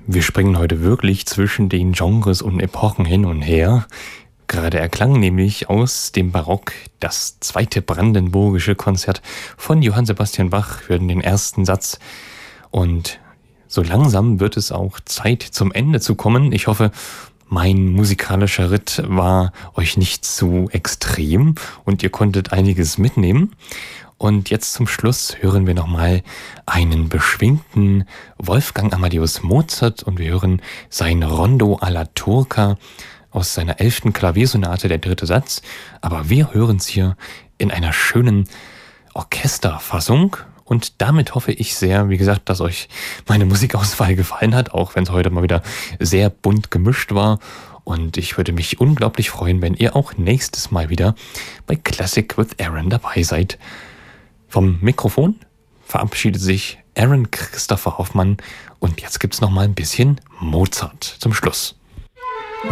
Wir springen heute wirklich zwischen den Genres und Epochen hin und her. Gerade erklang nämlich aus dem Barock das zweite brandenburgische Konzert von Johann Sebastian Bach. Wir hören den ersten Satz und so langsam wird es auch Zeit zum Ende zu kommen. Ich hoffe, mein musikalischer Ritt war euch nicht zu extrem und ihr konntet einiges mitnehmen. Und jetzt zum Schluss hören wir nochmal einen beschwingten Wolfgang Amadeus Mozart und wir hören sein Rondo alla Turca aus seiner 11. Klaviersonate, der dritte Satz. Aber wir hören es hier in einer schönen Orchesterfassung. Und damit hoffe ich sehr, wie gesagt, dass euch meine Musikauswahl gefallen hat, auch wenn es heute mal wieder sehr bunt gemischt war. Und ich würde mich unglaublich freuen, wenn ihr auch nächstes Mal wieder bei Classic with Aaron dabei seid. Vom Mikrofon verabschiedet sich Aaron Christopher Hoffmann und jetzt gibt's noch mal ein bisschen Mozart zum Schluss.